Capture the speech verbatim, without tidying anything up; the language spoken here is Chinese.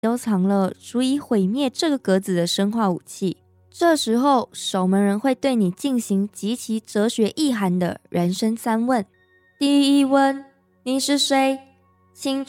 都藏了足以毁灭这个格子的生化武器。这时候，守门人会对你进行极其哲学意涵的人生三问。第一问：你是谁？请